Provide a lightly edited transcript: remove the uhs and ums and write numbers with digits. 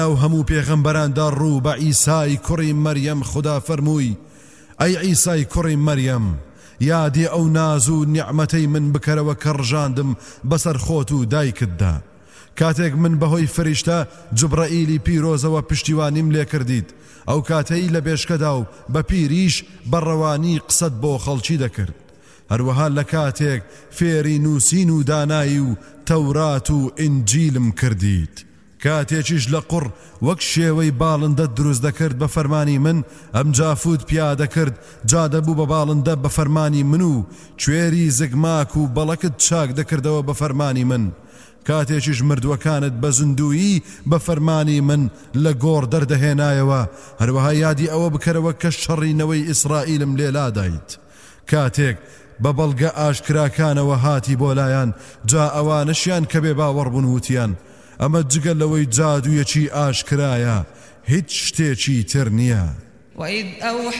او همو پیغمبران دار رو با عیسای کوڕی مریم خدا فرمووی ئەی عیسای کوڕی مریم یادی ئەو ناز و نیعمەتەی من بکەرەوە کە ڕژاندم بەسەر خۆت و دایکتدا کاتێک من بەهۆی فریشتە جوبرەئیلی پیرۆزەوە پشتیوانیم لێ کردیت ئەو کاتەی لە بێشکەدا و بە پیریش بەڕەوانی قسەت بۆ خەڵکی دەکرد هەروەها لە کاتێک فێری نووسین و دانایی و تەورات و ئینجیلم کردیت کاتێکیش لە قوڕ وەک شێوەی باڵندە دروست دەکرد بە فەرمانی من ئەم جافوت پیادە کرد جا دەبوو بە باڵندە بە فەرمانی من و کوێری زگماک و بەڵەکت چاک دەکردەوە بە فەرمانی من کاتێکیش مردووەکانت بە زندویی بە فەرمانی من لە گۆڕ دەردەهێنایەوە هەروەها یادی ئەوە بکەرەوە کە شەڕینەوەی ئیسرائیلم لێلادایت کاتێک بە بەڵگە ئاشکراکانەوە هاتی بۆ لایەن جا ئەوانەشیان کە بێ باوەڕبوون وتیان ئەمە جگە لەوەی جادوویەکی ئاشکرایە هیچ شتێکی تر نییە. وإذ أوحى